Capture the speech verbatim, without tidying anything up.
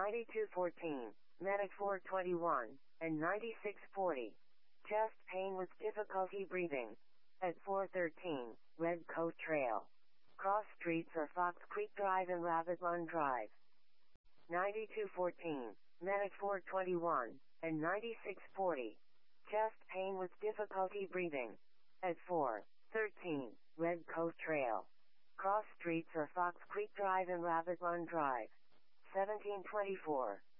ninety-two fourteen, Medic four twenty-one, and ninety-six forty. Chest pain with difficulty breathing. At four thirteen, Red Coat Trail. Cross streets are Fox Creek Drive and Rabbit Run Drive. ninety-two fourteen, Medic four twenty-one, and ninety-six forty. Chest pain with difficulty breathing. At four thirteen, Red Coat Trail. Cross streets are Fox Creek Drive and Rabbit Run Drive. seventeen twenty-four,